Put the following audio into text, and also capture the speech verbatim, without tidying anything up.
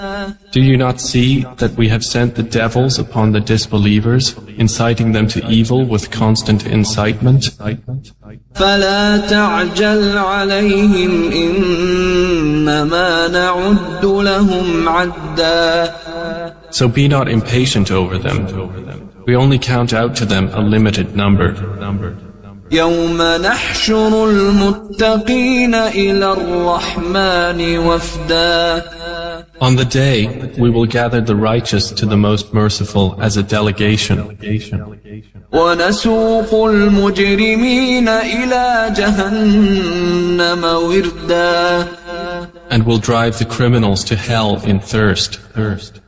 Do you not see that we have sent the devils upon the disbelievers, inciting them to evil with constant incitement? فلا تعجل عليهم إنما نعد لهم عدا. So be not impatient over them. We only count out to them a limited number. يوم نحشر المتقين إلى الرحمن وفدا. On the day, we will gather the righteous to the most merciful as a delegation. ونسوق المجرمين إلى جهنم وردا. And will drive the criminals to hell in thirst.